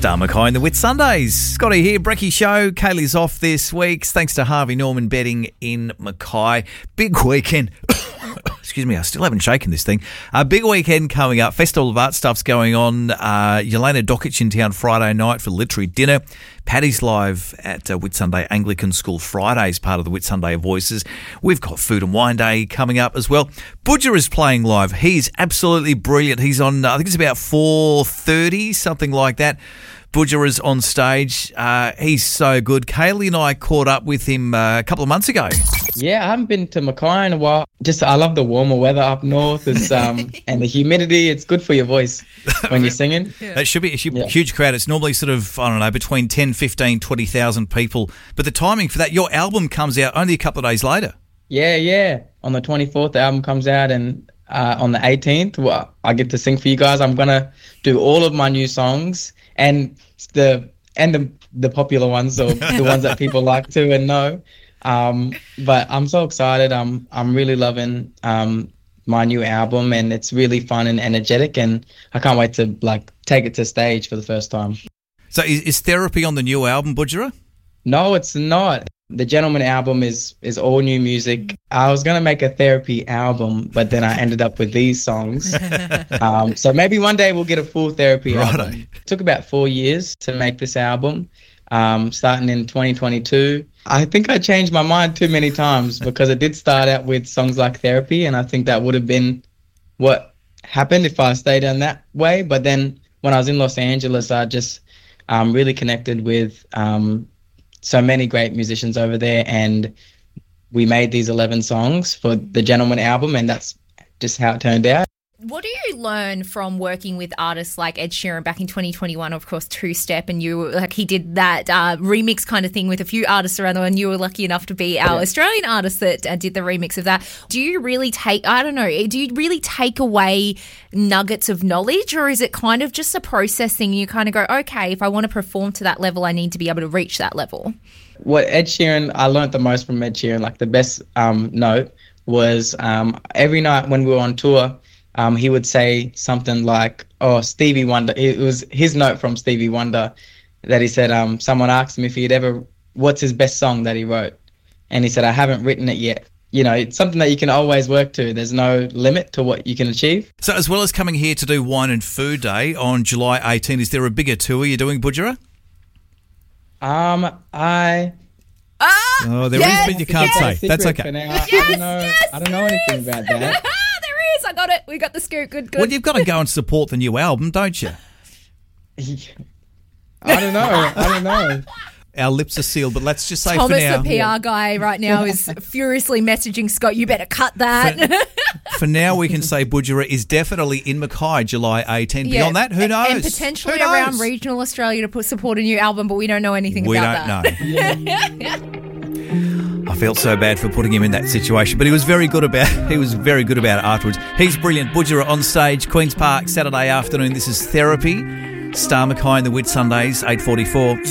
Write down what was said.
Star Mackay and the Whitsundays. Scotty here, Brecky Show. Kaylee's off this week. Thanks to Harvey Norman Betting in Mackay. Big weekend. Excuse me, I still haven't shaken this thing. A big weekend coming up. Festival of Art stuff's going on. Yelena Dokic in town Friday night for literary dinner. Paddy's live at Whitsunday Anglican School Fridays, part of the Whitsunday Voices. We've got Food and Wine Day coming up as well. Budger is playing live. He's absolutely brilliant. He's on, I think it's about 4:30, something like that. Budger is on stage. He's so good. Kaylee and I caught up with him a couple of months ago. Yeah, I haven't been to Mackay in a while. I love the warmer weather up north. It's and the humidity. It's good for your voice when you're singing. Yeah. It should be a huge crowd. It's normally sort of, I don't know, between 10, 15, 20,000 people. But the timing for that, your album comes out only a couple of days later. Yeah. On the 24th, the album comes out, and on the 18th, I get to sing for you guys. I'm going to do all of my new songs and the popular ones, or the ones that people like to and know. But I'm so excited. I'm really loving my new album, and it's really fun and energetic, and I can't wait to take it to stage for the first time. So is Therapy on the new album, Budger? No, it's not. The Gentleman album is all new music. I was going to make a Therapy album, but then I ended up with these songs. So maybe one day we'll get a full Therapy album. It took about 4 years to make this album, starting in 2022. I think I changed my mind too many times because it did start out with songs like Therapy, and I think that would have been what happened if I stayed on that way. But then when I was in Los Angeles, I just really connected with so many great musicians over there, and we made these 11 songs for the Gentleman album, and that's just how it turned out. What do you learn from working with artists like Ed Sheeran back in 2021, of course, Two Step, and he did that remix kind of thing with a few artists around the world, and you were lucky enough to be our Australian artist that did the remix of that. Do you really take away nuggets of knowledge, or is it kind of just a process thing? You kind of go, okay, if I want to perform to that level, I need to be able to reach that level. What Ed Sheeran, I learned the most from Ed Sheeran, the best note was every night when we were on tour, he would say something like, Stevie Wonder. It was his note from Stevie Wonder that he said, someone asked him what's his best song that he wrote? And he said, I haven't written it yet. You know, it's something that you can always work to. There's no limit to what you can achieve. So as well as coming here to do Wine and Food Day on July 18, is there a bigger tour you're doing, Budger? There is, but you can't say. That's okay. I don't know anything about that. I got it. We got the scoop. Good. Well, you've got to go and support the new album, don't you? I don't know. Our lips are sealed, but let's just say Thomas, for now... the PR guy right now, is furiously messaging Scott, you better cut that. For now, we can say Budger is definitely in Mackay July 18. Beyond that, who knows? And potentially around regional Australia to support a new album, but we don't know anything about that. We don't know. I felt so bad for putting him in that situation, but he was very good about it afterwards. He's brilliant. Budger on stage, Queen's Park, Saturday afternoon. This is Therapy. Star Mackay and the Whitsundays, 8:44.